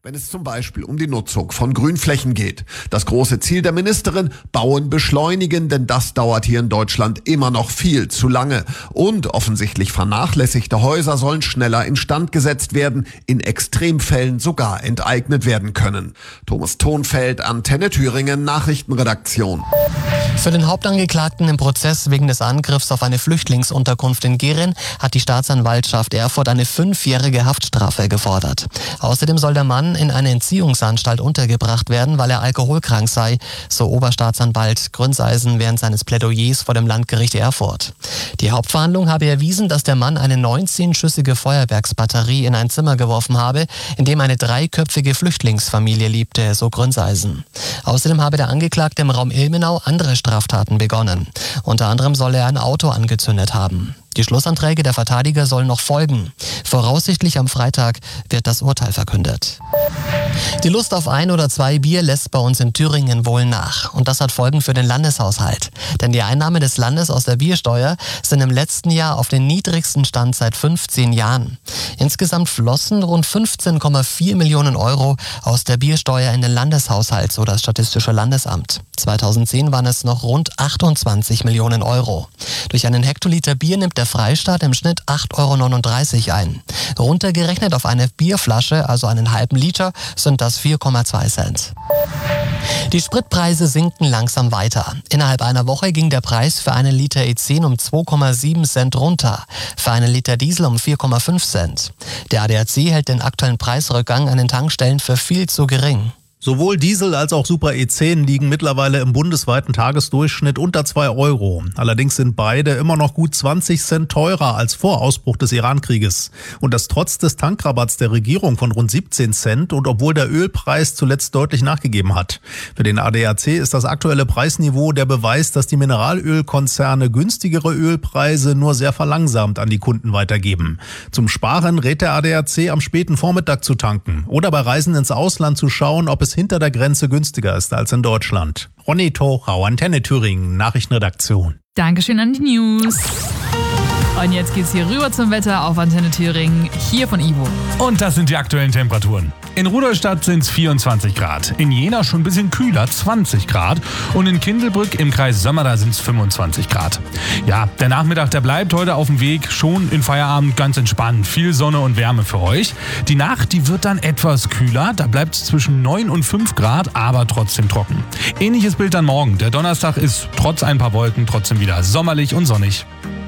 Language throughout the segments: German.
wenn es zum Beispiel um die Nutzung von Grünflächen geht. Das große Ziel der Ministerin: Bauen beschleunigen, denn das dauert hier in Deutschland immer noch viel zu lange. Und offensichtlich vernachlässigte Häuser sollen schneller instand gesetzt werden, in Extremfällen sogar enteignet werden können. Thomas Thonfeld, Antenne Thüringen, Nachrichtenredaktion. Für den Hauptangeklagten im Prozess wegen des Angriffs auf eine Flüchtlingsunterkunft in Gehren hat die Staatsanwaltschaft Erfurt eine 5-jährige Haftstrafe gefordert. Außerdem soll der Mann in eine Entziehungsanstalt untergebracht werden, weil er alkoholkrank sei, so Oberstaatsanwalt Grünseisen während seines Plädoyers vor dem Landgericht Erfurt. Die Hauptverhandlung habe erwiesen, dass der Mann eine 19-schüssige Feuerwerksbatterie in ein Zimmer geworfen habe, in dem eine 3-köpfige Flüchtlingsfamilie lebte, so Grünseisen. Außerdem habe der Angeklagte im Raum Ilmenau andere Straftaten begonnen. Unter anderem soll er ein Auto angezündet haben. Die Schlussanträge der Verteidiger sollen noch folgen. Voraussichtlich am Freitag wird das Urteil verkündet. Die Lust auf 1 oder 2 Bier lässt bei uns in Thüringen wohl nach. Und das hat Folgen für den Landeshaushalt. Denn die Einnahmen des Landes aus der Biersteuer sind im letzten Jahr auf den niedrigsten Stand seit 15 Jahren. Insgesamt flossen rund 15,4 Millionen Euro aus der Biersteuer in den Landeshaushalt, so das Statistische Landesamt. 2010 waren es noch rund 28 Millionen Euro. Durch einen Hektoliter Bier nimmt der Freistaat im Schnitt 8,39 € ein. Runtergerechnet auf eine Bierflasche, also einen halben Liter, sind das 4,2 Cent. Die Spritpreise sinken langsam weiter. Innerhalb einer Woche ging der Preis für einen Liter E10 um 2,7 Cent runter, für einen Liter Diesel um 4,5 Cent. Der ADAC hält den aktuellen Preisrückgang an den Tankstellen für viel zu gering. Sowohl Diesel als auch Super E10 liegen mittlerweile im bundesweiten Tagesdurchschnitt unter 2 €. Allerdings sind beide immer noch gut 20 Cent teurer als vor Ausbruch des Iran-Krieges. Und das trotz des Tankrabatts der Regierung von rund 17 Cent und obwohl der Ölpreis zuletzt deutlich nachgegeben hat. Für den ADAC ist das aktuelle Preisniveau der Beweis, dass die Mineralölkonzerne günstigere Ölpreise nur sehr verlangsamt an die Kunden weitergeben. Zum Sparen rät der ADAC, am späten Vormittag zu tanken oder bei Reisen ins Ausland zu schauen, ob es hinter der Grenze günstiger ist als in Deutschland. Ronny Tochau, Antenne Thüringen, Nachrichtenredaktion. Dankeschön an die News. Und jetzt geht's hier rüber zum Wetter auf Antenne Thüringen, hier von Ivo. Und das sind die aktuellen Temperaturen. In Rudolstadt sind es 24 Grad, in Jena schon ein bisschen kühler, 20 Grad und in Kindelbrück im Kreis Sömmerda sind es 25 Grad. Ja, der Nachmittag, der bleibt heute auf dem Weg, schon in Feierabend ganz entspannt, viel Sonne und Wärme für euch. Die Nacht, die wird dann etwas kühler, da bleibt es zwischen 9 und 5 Grad, aber trotzdem trocken. Ähnliches Bild dann morgen, der Donnerstag ist trotz ein paar Wolken trotzdem wieder sommerlich und sonnig.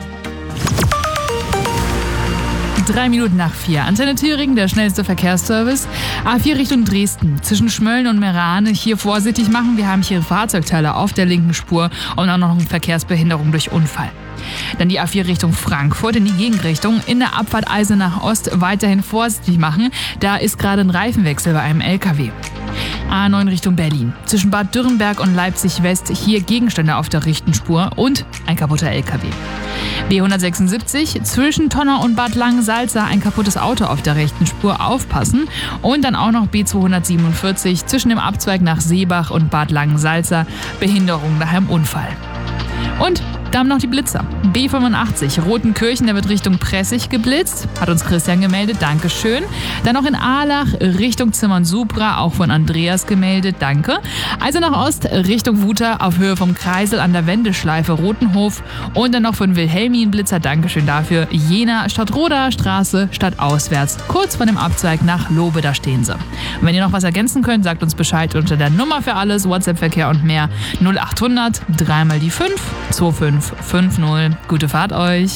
3 Minuten nach 4. Antenne Thüringen, der schnellste Verkehrsservice. A4 Richtung Dresden. Zwischen Schmölln und Meran. Hier vorsichtig machen. Wir haben hier Fahrzeugteile auf der linken Spur und auch noch eine Verkehrsbehinderung durch Unfall. Dann die A4 Richtung Frankfurt in die Gegenrichtung. In der Abfahrt Eisenach Ost weiterhin vorsichtig machen. Da ist gerade ein Reifenwechsel bei einem LKW. A9 Richtung Berlin. Zwischen Bad Dürrenberg und Leipzig West hier Gegenstände auf der rechten Spur und ein kaputter LKW. B176 zwischen Tonner und Bad Langensalza ein kaputtes Auto auf der rechten Spur, aufpassen. Und dann auch noch B247 zwischen dem Abzweig nach Seebach und Bad Langensalza, Behinderung nach einem Unfall. Und dann noch die Blitzer. B85 Rotenkirchen, der wird Richtung Pressig geblitzt. Hat uns Christian gemeldet, Dankeschön. Dann noch in Ahlach Richtung Zimmern-Supra, auch von Andreas gemeldet, danke. Also nach Ost Richtung Wuter auf Höhe vom Kreisel an der Wendeschleife Rotenhof. Und dann noch von Wilhelmin Blitzer, Dankeschön dafür. Jena Stadtroder Straße stadtauswärts, kurz vor dem Abzweig nach Lobe, da stehen sie. Und wenn ihr noch was ergänzen könnt, sagt uns Bescheid unter der Nummer für alles, WhatsApp-Verkehr und mehr 0800 3 mal die 5 2550. Gute Fahrt euch.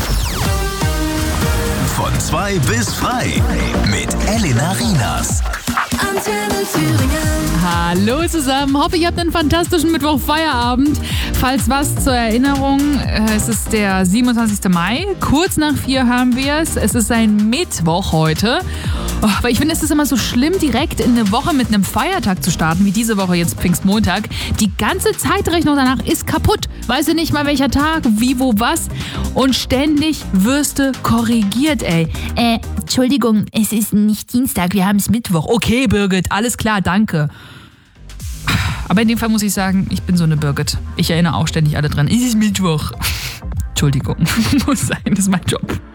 Von 2 bis frei mit Elena Rienas. Antenne Thüringen. Hallo zusammen, hoffe ihr habt einen fantastischen Mittwoch Feierabend. Falls was zur Erinnerung, es ist der 27. Mai, kurz nach 4 haben wir es. Es ist ein Mittwoch heute. Oh, aber ich finde, es ist immer so schlimm, direkt in eine Woche mit einem Feiertag zu starten, wie diese Woche jetzt Pfingstmontag. Die ganze Zeitrechnung danach ist kaputt. Weißt du nicht mal, welcher Tag, wie, wo, was. Und ständig wirst du korrigiert, ey. Entschuldigung, es ist nicht Dienstag, wir haben es Mittwoch. Okay, Birgit, alles klar, danke. Aber in dem Fall muss ich sagen, ich bin so eine Birgit. Ich erinnere auch ständig alle dran. Es ist Mittwoch. Entschuldigung, muss sein, das ist mein Job.